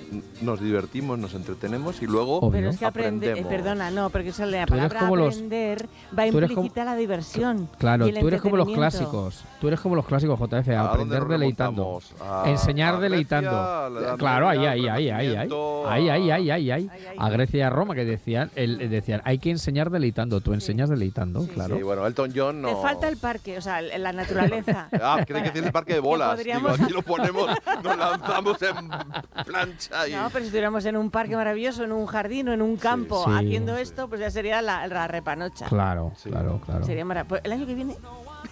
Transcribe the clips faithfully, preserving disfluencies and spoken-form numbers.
nos divertimos, nos entretenemos y luego Obvio. Pero es que aprender, aprendemos. eh, perdona, no, porque eso, la Tú eres palabra como los- aprender va tú eres implícita la diversión. Claro, y el tú eres como los entretenimiento. clásicos. Tú eres como los clásicos, J F, a ¿A dónde aprender nos deleitando. remontamos? A- Enseñar a deleitando. Grecia, a la Edad Claro, ahí, Media, ahí, al ahí, ahí, ahí. Renacimiento, Ahí, ahí, ahí, ahí, ahí. Ahí, ahí. A Grecia y a Roma que decían, el, decían, hay que enseñar deleitando. Tú enseñas deleitando, Sí, claro. Sí, bueno, Elton John no. Te falta el parque, o sea, la naturaleza. Ah, creí que tiene el parque de bolas. Digo, podríamos- aquí lo ponemos, nos lanzamos en plancha y... No, pero si estuviéramos en un parque maravilloso, en un jardín o en un campo Sí. haciendo esto, pues ya sería la, la repanocha. Claro, Sí. claro, claro. Sería maravilloso. El año que viene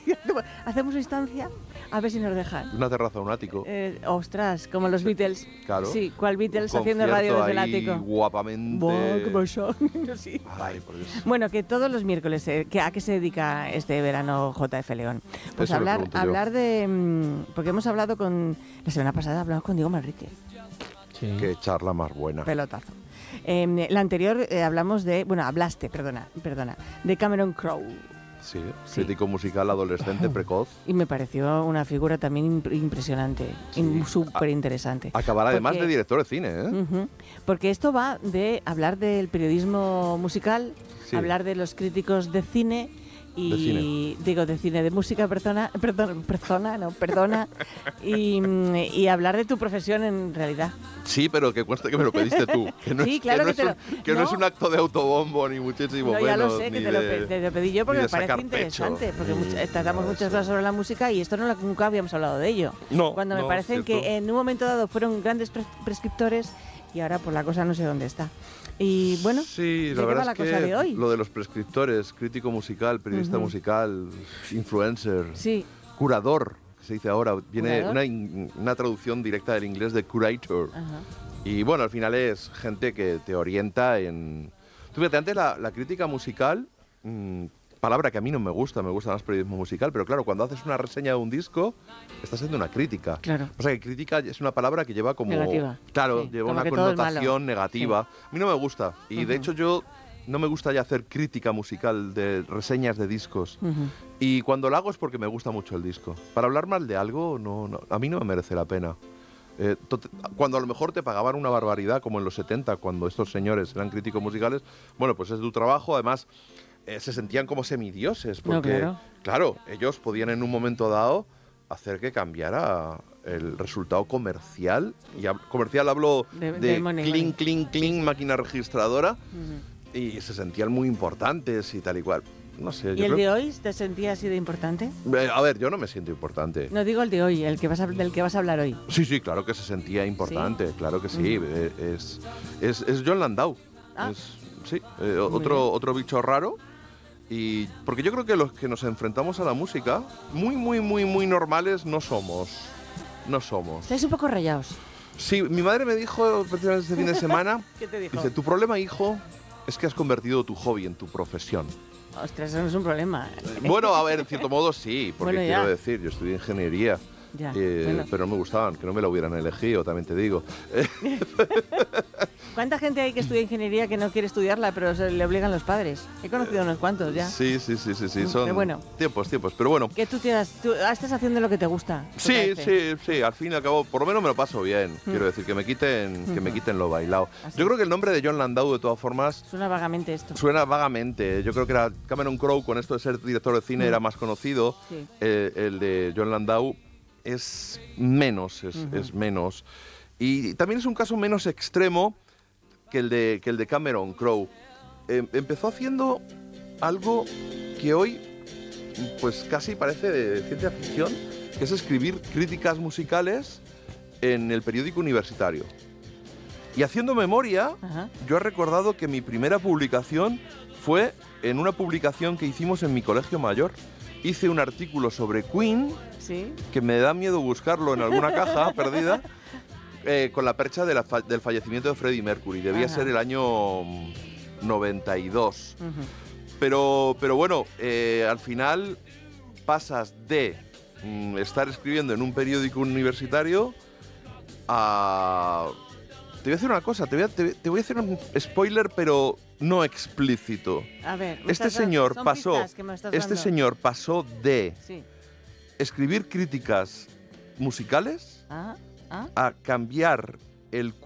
hacemos instancia a ver si nos dejan. Una terraza, un ático. Eh, ostras, como los Beatles. Claro. Sí, ¿cuál Beatles Un haciendo radio concierto desde el ahí ático? guapamente. Buah, qué pasó. Sí. Ay, por Dios. Bueno, que todos los miércoles, eh, que ¿a qué se dedica este verano J F León? Pues Eso me hablar, pregunto yo. hablar de... mm, porque hemos hablado con... La semana pasada hablamos con Diego Manrique, Sí. Qué charla más buena. pelotazo. Eh, la anterior eh, hablamos de... Bueno, hablaste, perdona, perdona, de Cameron Crowe. Sí, Sí. crítico musical adolescente precoz. Y me pareció una figura también imp- impresionante, Sí. in- súper interesante. Acabará además Porque- de director de cine, ¿eh? Ujú. Porque esto va de hablar del periodismo musical, Sí. hablar de los críticos de cine y De cine. digo de cine de música, persona, perdón, persona, no, perdona, y, mm, y hablar de tu profesión en realidad. Sí, pero que cueste que me lo pediste tú. Que no, Sí, es, claro que no, que es, te un, lo- que no no. es un acto de autobombo, ni muchísimo No, menos. ya lo sé, que ni te lo, de- pe- te lo pedí yo porque ni me de parece sacar interesante, pecho, porque ni mucha- nada tratamos de muchas eso. cosas sobre la música y esto no lo- nunca habíamos hablado de ello. No, Cuando me no, parecen cierto. que en un momento dado fueron grandes pres- prescriptores y ahora por la cosa no sé dónde está. Y bueno, Sí, ¿de la qué verdad va la es cosa que de hoy? lo de los prescriptores, crítico musical, periodista Ujú. musical, influencer, Sí, curador, que se dice ahora, viene ¿Curador? una, in- una traducción directa del inglés de curator. ajá. Y bueno, al final es gente que te orienta en... Tú fíjate, antes la, la crítica musical, mmm, palabra que a mí no me gusta, me gusta más periodismo musical, pero claro, cuando haces una reseña de un disco, estás haciendo una crítica. Claro. O sea, que crítica es una palabra que lleva como... Negativa. Claro, Sí, lleva como una que todo es malo. connotación negativa. A mí no me gusta. Y de Ujú. hecho yo no me gusta ya hacer crítica musical de reseñas de discos. Ujú. Y cuando lo hago es porque me gusta mucho el disco. Para hablar mal de algo, no, no, a mí no me merece la pena. Eh, tot- cuando a lo mejor te pagaban una barbaridad, como en los setenta, cuando estos señores eran críticos musicales, bueno, pues es tu trabajo. Además, eh, se sentían como semidioses, No, porque, claro. claro, ellos podían en un momento dado hacer que cambiara el resultado comercial. Y hab- comercial hablo De- de, de money, cling, money. cling, cling, máquina registradora, Ujú. y se sentían muy importantes y tal y cual. No sé, ¿Y yo el creo- de hoy te sentías así de importante? Eh, A ver, yo no me siento importante. No digo el de hoy, el que vas a, del que vas a hablar hoy. Sí, sí, claro que se sentía importante, claro que sí. Eh, Es, es, es John Landau. Ah. Es- sí, eh, o- Muy otro, bien. otro bicho raro. Y porque yo creo que los que nos enfrentamos a la música, muy, muy, muy, muy normales no somos. No somos. Estáis un poco rayados. Sí, mi madre me dijo precisamente este fin de semana, ¿Qué te dijo? dice, tu problema, hijo, es que has convertido tu hobby en tu profesión. Ostras, eso no es un problema. Bueno, a ver, en cierto modo sí, porque Bueno, ya. quiero decir, yo estudié ingeniería. Ya, eh, bueno. Pero no me gustaban, que no me lo hubieran elegido, también te digo. ¿Cuánta gente hay que estudia ingeniería que no quiere estudiarla, pero se le obligan los padres? He conocido unos cuantos ya. Sí, sí, sí, sí, sí, Mm, son pero bueno. tiempos, tiempos. Pero bueno, Que tú, te has- tú ah, estás haciendo lo que te gusta. sí, ¿te parece? sí, sí, al fin y al cabo, por lo menos me lo paso bien. Quiero decir, que me quiten, que me Ujú. quiten lo bailado. Así Yo es. creo que el nombre de John Landau, de todas formas, Suena vagamente esto. suena vagamente. Yo creo que era Cameron Crowe, con esto de ser director de cine, Mm. era más conocido. Sí. Eh, el de John Landau es menos, es, Ujú. es menos. Y también es un caso menos extremo que el de, que el de Cameron Crowe. Em- empezó haciendo algo que hoy pues casi parece de ciencia ficción, que es escribir críticas musicales en el periódico universitario. Y haciendo memoria, Ajá. yo he recordado que mi primera publicación fue en una publicación que hicimos en mi colegio mayor. Hice un artículo sobre Queen, Sí. que me da miedo buscarlo en alguna caja perdida, eh, con la percha de la fa- del fallecimiento de Freddie Mercury. Debía Ajá. ser el año mm, noventa y dos. Ujú. Pero, pero bueno, eh, al final pasas de mm, estar escribiendo en un periódico universitario a... Te voy a decir una cosa, te voy a, te, te voy a hacer un spoiler, pero no explícito. A ver. me Este estás dando- señor son pasó, pistas que me estás este dando. señor pasó de Sí. escribir críticas musicales Ah, ah. a cambiar el